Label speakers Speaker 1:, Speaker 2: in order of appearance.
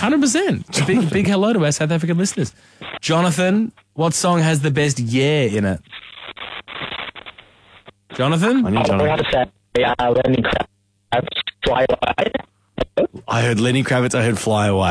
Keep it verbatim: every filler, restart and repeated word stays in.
Speaker 1: hundred percent. Big, big hello to our South African listeners. Jonathan, what song has the best yeah in it? Jonathan?
Speaker 2: I need
Speaker 3: I'm
Speaker 2: Jonathan.
Speaker 3: going to say uh, Lenny Kravitz, Fly Away.
Speaker 2: I heard Lenny Kravitz, I heard Fly Away.